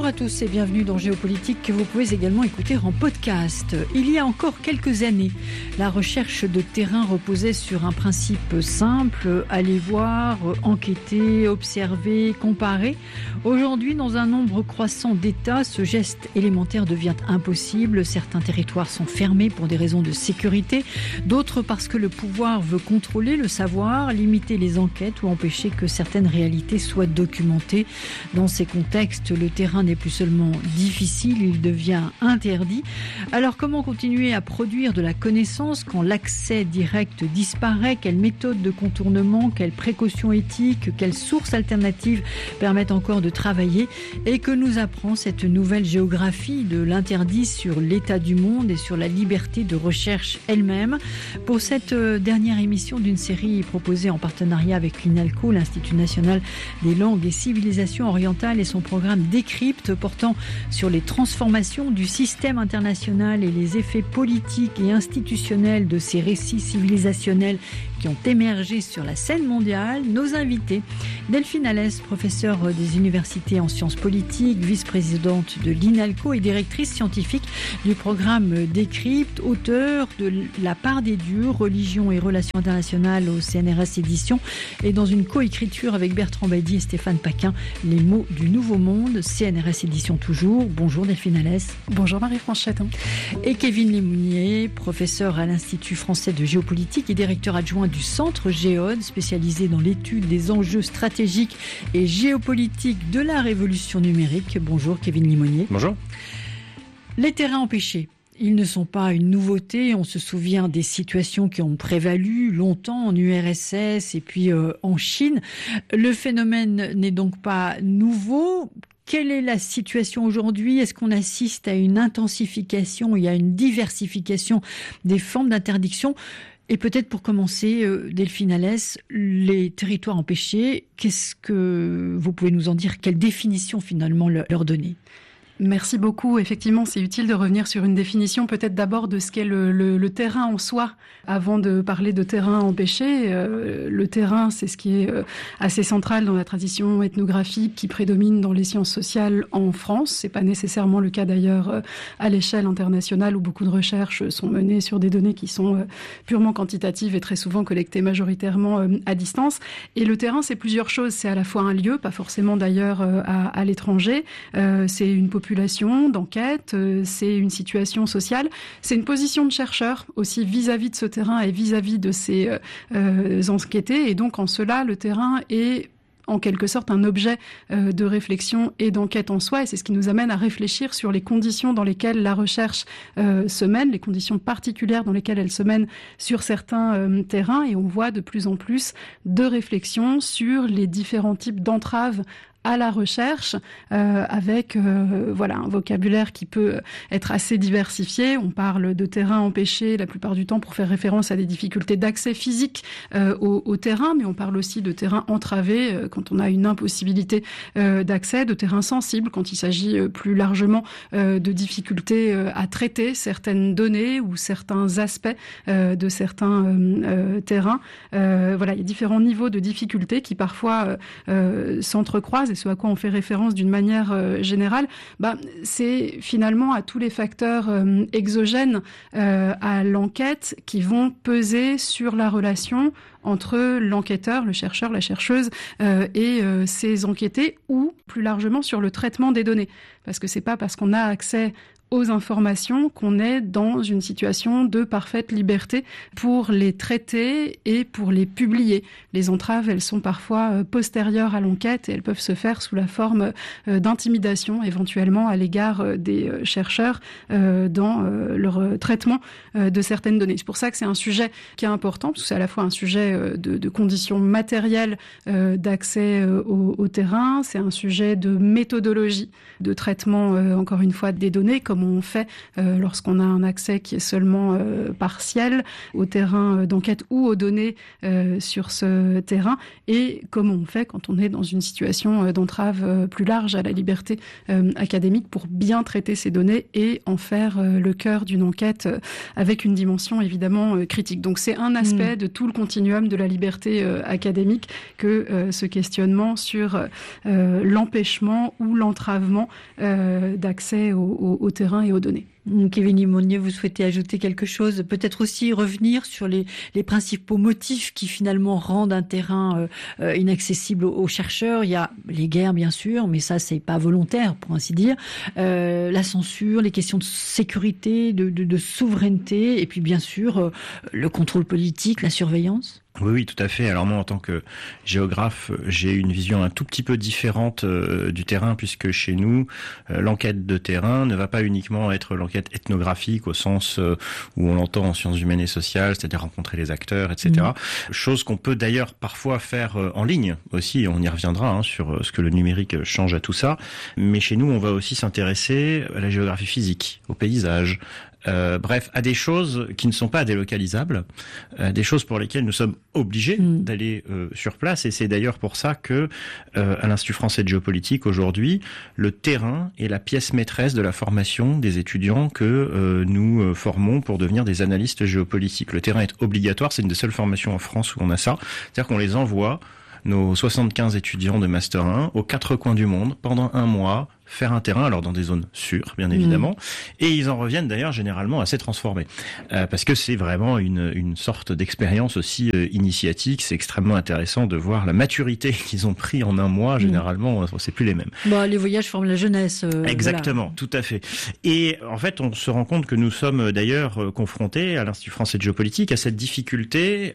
à tous et bienvenue dans Géopolitique que vous pouvez également écouter en podcast. Il y a encore quelques années, la recherche de terrain reposait sur un principe simple, aller voir, enquêter, observer, comparer. Aujourd'hui, dans un nombre croissant d'États, ce geste élémentaire devient impossible. Certains territoires sont fermés pour des raisons de sécurité, d'autres parce que le pouvoir veut contrôler le savoir, limiter les enquêtes ou empêcher que certaines réalités soient documentées. Dans ces contextes, le terrain n'est plus seulement difficile, il devient interdit. Alors comment continuer à produire de la connaissance quand l'accès direct disparaît? Quelles méthodes de contournement, quelles précautions éthiques, quelles sources alternatives permettent encore de travailler? Et que nous apprend cette nouvelle géographie de l'interdit sur l'état du monde et sur la liberté de recherche elle-même? Pour cette dernière émission d'une série proposée en partenariat avec l'INALCO, l'Institut national des langues et civilisations orientales, et son programme Décrypte portant sur les transformations du système international et les effets politiques et institutionnels de ces récits civilisationnels qui ont émergé sur la scène mondiale, nos invités. Delphine Alès, professeure des universités en sciences politiques, vice-présidente de l'INALCO et directrice scientifique du programme Décrypte, auteure de La part des dieux, religion et relations internationales au CNRS Éditions, et dans une coécriture avec Bertrand Badi et Stéphane Paquin, Les mots du nouveau monde, CNRS Éditions toujours. Bonjour Delphine Alès. Bonjour Marie-France. Et Kevin Lemounier, professeur à l'Institut français de géopolitique et directeur adjoint du Centre Géode, spécialisé dans l'étude des enjeux stratégiques et géopolitiques de la révolution numérique. Bonjour Kevin Lemounier. Bonjour. Les terrains empêchés, ils ne sont pas une nouveauté. On se souvient des situations qui ont prévalu longtemps en URSS et puis en Chine. Le phénomène n'est donc pas nouveau. Quelle est la situation aujourd'hui? Est-ce qu'on assiste à une intensification et à une diversification des formes d'interdiction? Et peut-être pour commencer, Delphine Alès, les territoires empêchés, qu'est-ce que vous pouvez nous en dire? Quelle définition finalement leur donner? Merci beaucoup. Effectivement, c'est utile de revenir sur une définition peut-être d'abord de ce qu'est le terrain en soi, avant de parler de terrain empêché. Le terrain, c'est ce qui est assez central dans la tradition ethnographique qui prédomine dans les sciences sociales en France. C'est pas nécessairement le cas d'ailleurs à l'échelle internationale où beaucoup de recherches sont menées sur des données qui sont purement quantitatives et très souvent collectées majoritairement à distance. Et le terrain, c'est plusieurs choses. C'est à la fois un lieu, pas forcément d'ailleurs à l'étranger. C'est une population d'enquête, c'est une situation sociale, c'est une position de chercheur aussi vis-à-vis de ce terrain et vis-à-vis de ces enquêtés. Et donc en cela, le terrain est en quelque sorte un objet de réflexion et d'enquête en soi, et c'est ce qui nous amène à réfléchir sur les conditions dans lesquelles la recherche se mène, les conditions particulières dans lesquelles elle se mène sur certains terrains, et on voit de plus en plus de réflexions sur les différents types d'entraves à la recherche, avec un vocabulaire qui peut être assez diversifié. On parle de terrain empêché la plupart du temps pour faire référence à des difficultés d'accès physique au terrain, mais on parle aussi de terrain entravé quand on a une impossibilité d'accès, de terrain sensible quand il s'agit plus largement de difficultés à traiter certaines données ou certains aspects de certains terrains. Il y a différents niveaux de difficultés qui parfois s'entrecroisent, et ce à quoi on fait référence d'une manière générale, c'est finalement à tous les facteurs exogènes à l'enquête qui vont peser sur la relation entre l'enquêteur, le chercheur, la chercheuse et ses enquêtés, ou plus largement sur le traitement des données. Parce que c'est pas parce qu'on a accès aux informations qu'on est dans une situation de parfaite liberté pour les traiter et pour les publier. Les entraves, elles sont parfois postérieures à l'enquête et elles peuvent se faire sous la forme d'intimidation éventuellement à l'égard des chercheurs dans leur traitement de certaines données. C'est pour ça que c'est un sujet qui est important, parce que c'est à la fois un sujet de conditions matérielles d'accès au terrain, c'est un sujet de méthodologie de traitement, encore une fois, des données, comment on fait lorsqu'on a un accès qui est seulement partiel au terrain d'enquête ou aux données sur ce terrain, et comment on fait quand on est dans une situation d'entrave plus large à la liberté académique pour bien traiter ces données et en faire le cœur d'une enquête avec une dimension évidemment critique. Donc c'est un aspect de tout le continuum de la liberté académique que ce questionnement sur l'empêchement ou l'entravement d'accès au terrain et aux données. Kevin Limonier, vous souhaitez ajouter quelque chose? Peut-être aussi revenir sur les principaux motifs qui finalement rendent un terrain inaccessible aux chercheurs. Il y a les guerres, bien sûr, mais ça, c'est pas volontaire, pour ainsi dire. La censure, les questions de sécurité, de souveraineté, et puis bien sûr, le contrôle politique, la surveillance. Oui, tout à fait. Alors moi, en tant que géographe, j'ai une vision un tout petit peu différente du terrain, puisque chez nous, l'enquête de terrain ne va pas uniquement être l'enquête ethnographique au sens où on l'entend en sciences humaines et sociales, c'est-à-dire rencontrer les acteurs, etc. Chose qu'on peut d'ailleurs parfois faire en ligne aussi, on y reviendra sur ce que le numérique change à tout ça. Mais chez nous, on va aussi s'intéresser à la géographie physique, au paysage, bref, à des choses qui ne sont pas délocalisables, des choses pour lesquelles nous sommes obligés d'aller sur place. Et c'est d'ailleurs pour ça que, à l'Institut français de géopolitique, aujourd'hui, le terrain est la pièce maîtresse de la formation des étudiants que nous formons pour devenir des analystes géopolitiques. Le terrain est obligatoire, c'est une des seules formations en France où on a ça. C'est-à-dire qu'on les envoie, nos 75 étudiants de Master 1, aux 4 coins du monde, pendant 1 mois, faire un terrain, alors dans des zones sûres, bien évidemment, et ils en reviennent d'ailleurs généralement assez transformés, parce que c'est vraiment une sorte d'expérience aussi initiatique. C'est extrêmement intéressant de voir la maturité qu'ils ont pris en 1 mois. Généralement, c'est plus les mêmes. Les voyages forment la jeunesse. Exactement, tout à fait. Et en fait, on se rend compte que nous sommes d'ailleurs confrontés à l'Institut français de géopolitique à cette difficulté,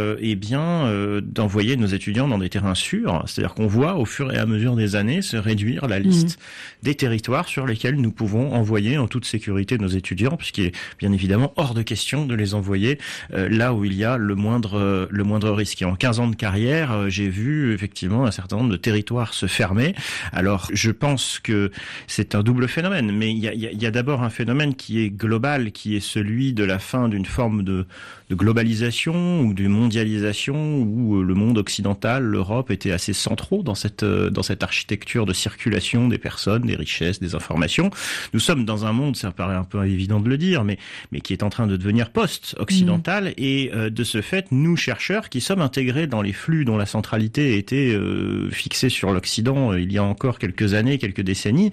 d'envoyer nos étudiants dans des terrains sûrs. C'est-à-dire qu'on voit au fur et à mesure des années se réduire la liste des territoires sur lesquels nous pouvons envoyer en toute sécurité nos étudiants, puisqu'il est bien évidemment hors de question de les envoyer là où il y a le moindre risque. Et en 15 ans de carrière, j'ai vu effectivement un certain nombre de territoires se fermer. Alors, je pense que c'est un double phénomène, mais il y a d'abord un phénomène qui est global, qui est celui de la fin d'une forme de globalisation ou de mondialisation où le monde occidental, l'Europe, étaient assez centraux dans cette architecture de circulation des personnes, des richesses, des informations. Nous sommes dans un monde, ça paraît un peu évident de le dire, mais qui est en train de devenir post-occidental, et de ce fait, nous, chercheurs, qui sommes intégrés dans les flux dont la centralité était fixée sur l'Occident il y a encore quelques années, quelques décennies,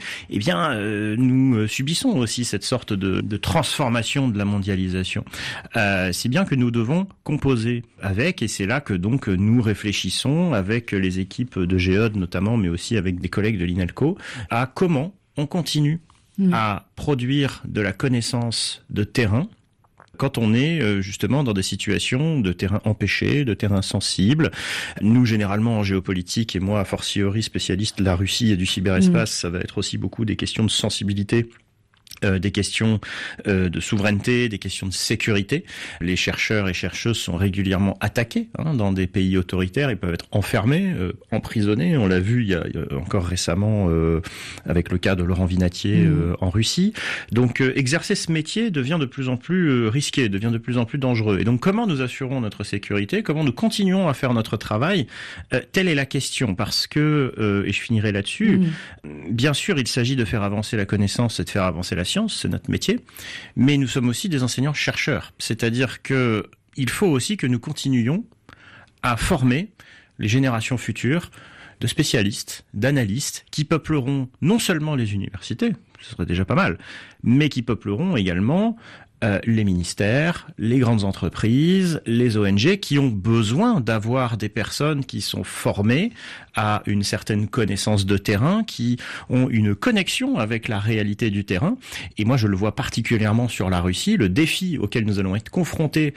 nous subissons aussi cette sorte de transformation de la mondialisation. Si bien que nous devons composer avec, et c'est là que donc nous réfléchissons avec les équipes de Géode notamment, mais aussi avec des collègues de l'INALCO, à comment on continue à produire de la connaissance de terrain quand on est justement dans des situations de terrain empêché, de terrain sensible. Nous, généralement, en géopolitique, et moi, a fortiori spécialiste de la Russie et du cyberespace, ça va être aussi beaucoup des questions de sensibilité, des questions de souveraineté, des questions de sécurité. Les chercheurs et chercheuses sont régulièrement attaqués dans des pays autoritaires. Ils peuvent être enfermés, emprisonnés. On l'a vu il y a encore récemment avec le cas de Laurent Vinatier en Russie. Donc exercer ce métier devient de plus en plus risqué, devient de plus en plus dangereux. Et donc comment nous assurons notre sécurité? Comment nous continuons à faire notre travail? Telle est la question, parce que, et je finirai là-dessus, bien sûr il s'agit de faire avancer la connaissance et de faire avancer la science, c'est notre métier, mais nous sommes aussi des enseignants-chercheurs. C'est-à-dire que il faut aussi que nous continuions à former les générations futures de spécialistes, d'analystes, qui peupleront non seulement les universités, ce serait déjà pas mal, mais qui peupleront également les ministères, les grandes entreprises, les ONG, qui ont besoin d'avoir des personnes qui sont formées à une certaine connaissance de terrain, qui ont une connexion avec la réalité du terrain. Et moi, je le vois particulièrement sur la Russie, le défi auquel nous allons être confrontés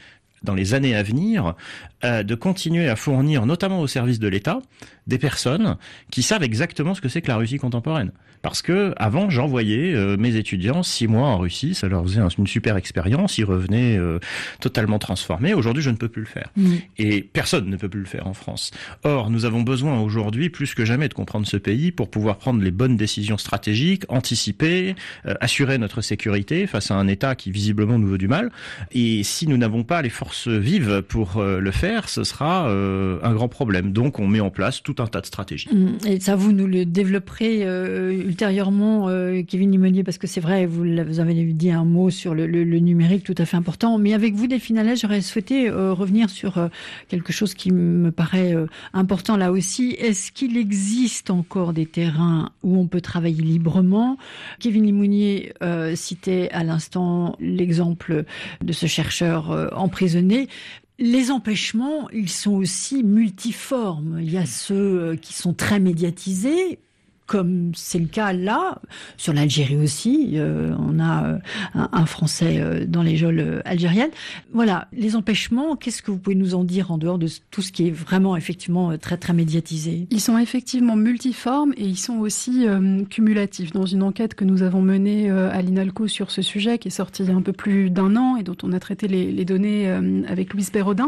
dans les années à venir, de continuer à fournir, notamment au service de l'État, des personnes qui savent exactement ce que c'est que la Russie contemporaine. Parce que avant, j'envoyais mes étudiants 6 mois en Russie, ça leur faisait une super expérience, ils revenaient totalement transformés. Aujourd'hui, je ne peux plus le faire. Et personne ne peut plus le faire en France. Or, nous avons besoin aujourd'hui, plus que jamais, de comprendre ce pays pour pouvoir prendre les bonnes décisions stratégiques, anticiper, assurer notre sécurité face à un État qui visiblement nous veut du mal. Et si nous n'avons pas les forces vives pour le faire, ce sera un grand problème. Donc, on met en place tout un tas de stratégies. Et ça, vous nous le développerez ultérieurement, Kevin Limonier, parce que c'est vrai, vous avez dit un mot sur le numérique tout à fait important. Mais avec vous, Delphine Allais, j'aurais souhaité revenir sur quelque chose qui me paraît important là aussi. Est-ce qu'il existe encore des terrains où on peut travailler librement ? Kevin Limonier citait à l'instant l'exemple de ce chercheur emprisonné. Les empêchements, ils sont aussi multiformes. Il y a ceux qui sont très médiatisés, comme c'est le cas là, sur l'Algérie aussi, on a un Français dans les geôles algériennes. Voilà, les empêchements, qu'est-ce que vous pouvez nous en dire en dehors de tout ce qui est vraiment effectivement très très médiatisé ? Ils sont effectivement multiformes et ils sont aussi cumulatifs. Dans une enquête que nous avons menée à l'INALCO sur ce sujet, qui est sortie il y a un peu plus d'1 an et dont on a traité les données avec Louise Perraudin,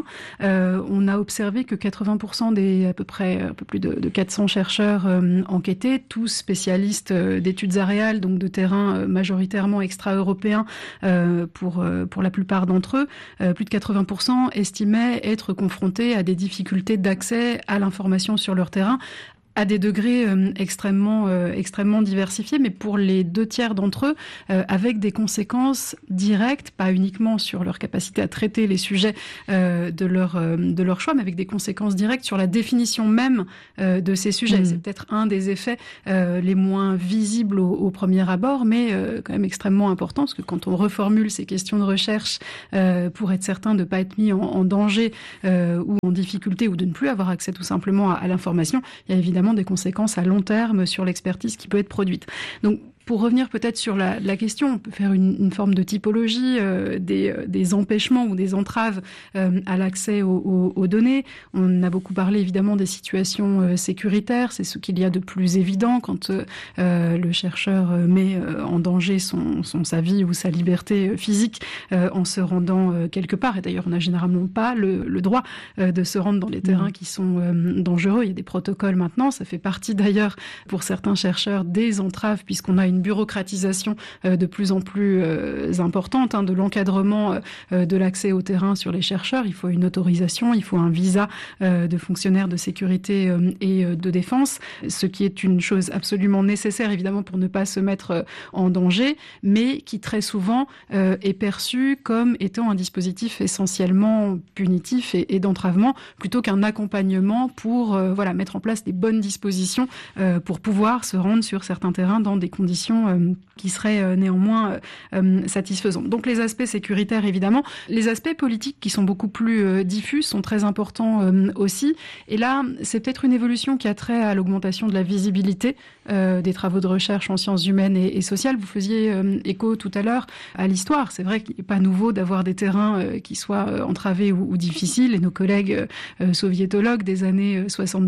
on a observé que 80% des à peu près un peu plus de 400 chercheurs enquêtés, tous spécialistes d'études aréales, donc de terrains majoritairement extra-européens pour la plupart d'entre eux, plus de 80% estimaient être confrontés à des difficultés d'accès à l'information sur leur terrain, à des degrés extrêmement diversifiés, mais pour les 2/3 d'entre eux, avec des conséquences directes, pas uniquement sur leur capacité à traiter les sujets de leur choix, mais avec des conséquences directes sur la définition même de ces sujets. C'est peut-être un des effets les moins visibles au premier abord, mais quand même extrêmement important, parce que quand on reformule ces questions de recherche pour être certain de ne pas être mis en danger ou en difficulté, ou de ne plus avoir accès tout simplement à l'information, il y a évidemment des conséquences à long terme sur l'expertise qui peut être produite. Donc, pour revenir peut-être sur la question, on peut faire une forme de typologie des empêchements ou des entraves à l'accès aux données. On a beaucoup parlé évidemment des situations sécuritaires, c'est ce qu'il y a de plus évident quand le chercheur met en danger sa vie ou sa liberté physique en se rendant quelque part. Et d'ailleurs, on n'a généralement pas le droit de se rendre dans les terrains qui sont dangereux. Il y a des protocoles maintenant, ça fait partie d'ailleurs pour certains chercheurs des entraves, puisqu'on a une bureaucratisation de plus en plus importante de l'encadrement de l'accès au terrain sur les chercheurs. Il faut une autorisation, il faut un visa de fonctionnaire de sécurité et de défense, ce qui est une chose absolument nécessaire évidemment pour ne pas se mettre en danger, mais qui très souvent est perçu comme étant un dispositif essentiellement punitif et d'entravement, plutôt qu'un accompagnement pour mettre en place des bonnes dispositions pour pouvoir se rendre sur certains terrains dans des conditions qui seraient néanmoins satisfaisantes. Donc les aspects sécuritaires évidemment, les aspects politiques qui sont beaucoup plus diffus sont très importants aussi. Et là, c'est peut-être une évolution qui a trait à l'augmentation de la visibilité des travaux de recherche en sciences humaines et sociales. Vous faisiez écho tout à l'heure à l'histoire. C'est vrai qu'il n'est pas nouveau d'avoir des terrains qui soient entravés ou difficiles. Et nos collègues soviétologues des années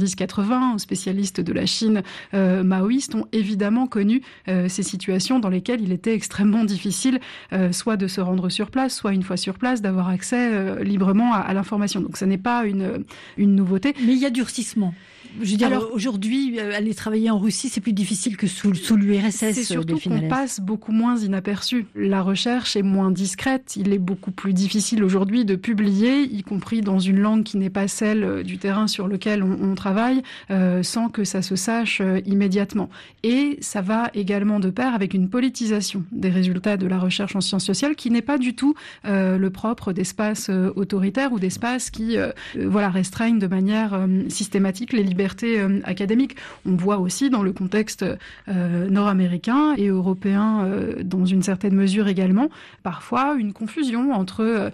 70-80, spécialistes de la Chine maoïste, ont évidemment connu ces situations dans lesquelles il était extrêmement difficile soit de se rendre sur place, soit une fois sur place, d'avoir accès librement à l'information. Donc ça n'est pas une nouveauté. Mais il y a durcissement. Je veux dire, aujourd'hui, aller travailler en Russie, c'est plus difficile que sous l'URSS. C'est surtout qu'on passe beaucoup moins inaperçu. La recherche est moins discrète. Il est beaucoup plus difficile aujourd'hui de publier, y compris dans une langue qui n'est pas celle du terrain sur lequel on travaille, sans que ça se sache immédiatement. Et ça va également de pair avec une politisation des résultats de la recherche en sciences sociales qui n'est pas du tout le propre d'espaces autoritaires ou d'espaces qui restreignent de manière systématique les libertés liberté académique. On voit aussi dans le contexte nord-américain et européen, dans une certaine mesure également, parfois une confusion entre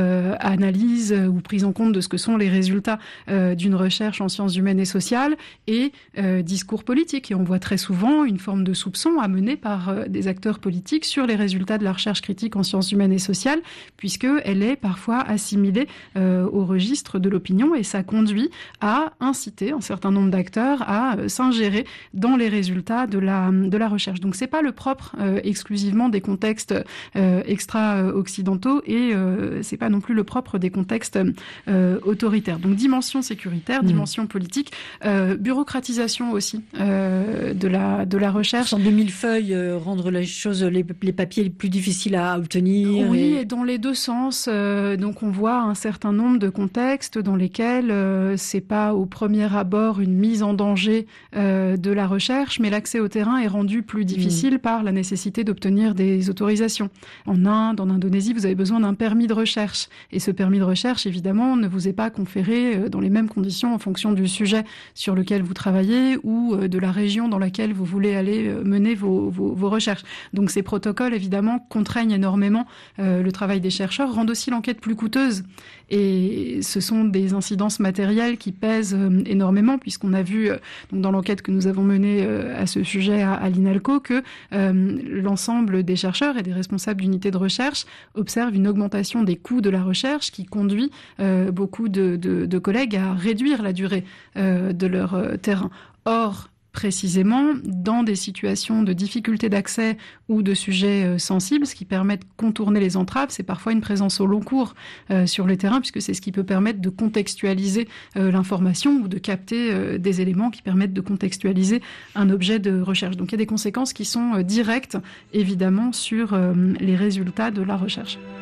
analyse ou prise en compte de ce que sont les résultats d'une recherche en sciences humaines et sociales et discours politique. Et on voit très souvent une forme de soupçon amenée par des acteurs politiques sur les résultats de la recherche critique en sciences humaines et sociales, puisqu'elle est parfois assimilée au registre de l'opinion, et ça conduit à inciter un certain nombre d'acteurs à s'ingérer dans les résultats de la recherche. Donc c'est pas le propre exclusivement des contextes extra-occidentaux, et c'est pas non plus le propre des contextes autoritaires. Donc dimension sécuritaire, dimension politique, bureaucratisation aussi de la recherche. En 2000 feuilles, rendre les choses, les papiers les plus difficiles à obtenir. Oui, et dans les deux sens. Donc on voit un certain nombre de contextes dans lesquels c'est pas au premier abord une mise en danger de la recherche, mais l'accès au terrain est rendu plus difficile par la nécessité d'obtenir des autorisations. En Inde, en Indonésie, vous avez besoin d'un permis de recherche. Et ce permis de recherche, évidemment, ne vous est pas conféré dans les mêmes conditions en fonction du sujet sur lequel vous travaillez ou de la région dans laquelle vous voulez aller mener vos recherches. Donc ces protocoles, évidemment, contraignent énormément le travail des chercheurs, rendent aussi l'enquête plus coûteuse. Et ce sont des incidences matérielles qui pèsent énormément, puisqu'on a vu donc dans l'enquête que nous avons menée à ce sujet à l'INALCO que l'ensemble des chercheurs et des responsables d'unités de recherche observent une augmentation des coûts de la recherche qui conduit beaucoup de collègues à réduire la durée de leur terrain. Or, précisément, dans des situations de difficulté d'accès ou de sujets sensibles, ce qui permet de contourner les entraves, c'est parfois une présence au long cours sur le terrain, puisque c'est ce qui peut permettre de contextualiser l'information ou de capter des éléments qui permettent de contextualiser un objet de recherche. Donc il y a des conséquences qui sont directes, évidemment, sur les résultats de la recherche.